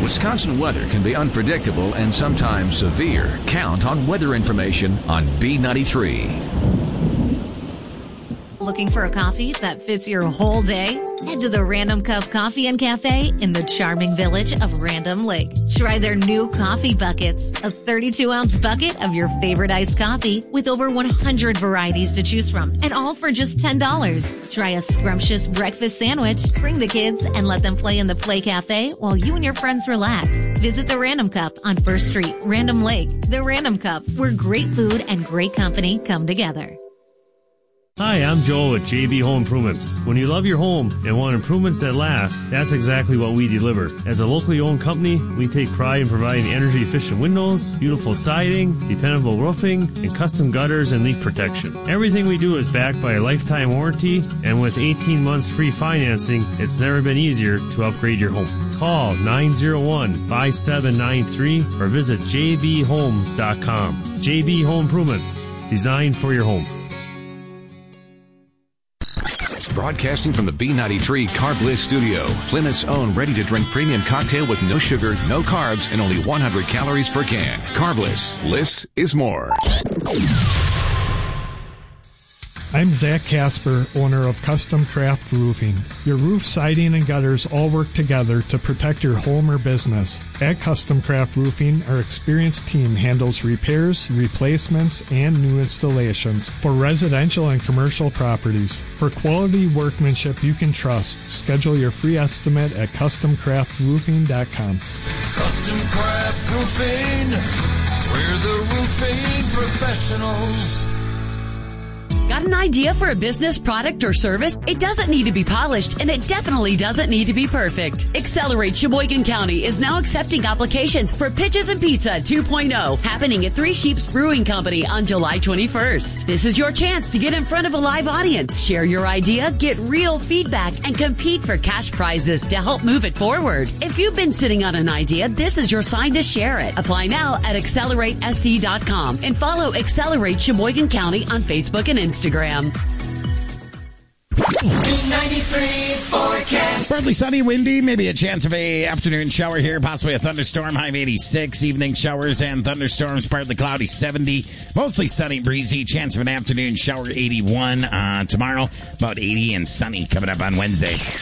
Wisconsin weather can be unpredictable and sometimes severe. Count on weather information on B93. Looking for a coffee that fits your whole day? Head to the Random Cup Coffee and Cafe in the charming village of Random Lake. Try their new coffee buckets, a 32-ounce bucket of your favorite iced coffee with over 100 varieties to choose from, and all for just $10. Try a scrumptious breakfast sandwich. Bring the kids and let them play in the Play Cafe while you and your friends relax. Visit the Random Cup on 1st Street, Random Lake. The Random Cup, where great food and great company come together. Hi, I'm Joel with JB Home Improvements. When you love your home and want improvements that last, that's exactly what we deliver. As a locally owned company, we take pride in providing energy-efficient windows, beautiful siding, dependable roofing, and custom gutters and leak protection. Everything we do is backed by a lifetime warranty, and with 18 months free financing, it's never been easier to upgrade your home. Call 901-5793 or visit jbhome.com. JB Home Improvements, designed for your home. Broadcasting from the B93 Carb Bliss studio, Plymouth's own ready-to-drink premium cocktail with no sugar, no carbs, and only 100 calories per can. Carb Bliss. Bliss is more. I'm Zach Casper, owner of Custom Craft Roofing. Your roof, siding, and gutters all work together to protect your home or business. At Custom Craft Roofing, our experienced team handles repairs, replacements, and new installations for residential and commercial properties. For quality workmanship you can trust, schedule your free estimate at CustomCraftRoofing.com. Custom Craft Roofing, we're the roofing professionals. Got an idea for a business, product, or service? It doesn't need to be polished, and it definitely doesn't need to be perfect. Accelerate Sheboygan County is now accepting applications for Pitches and Pizza 2.0, happening at Three Sheeps Brewing Company on July 21st. This is your chance to get in front of a live audience, share your idea, get real feedback, and compete for cash prizes to help move it forward. If you've been sitting on an idea, this is your sign to share it. Apply now at AccelerateSC.com and follow Accelerate Sheboygan County on Facebook and Instagram. B93 forecast. Partly sunny, windy, maybe a chance of a afternoon shower here, possibly a thunderstorm, high of 86, evening showers and thunderstorms, partly cloudy, 70, mostly sunny, breezy, chance of an afternoon shower, 81 tomorrow, about 80 and sunny coming up on Wednesday.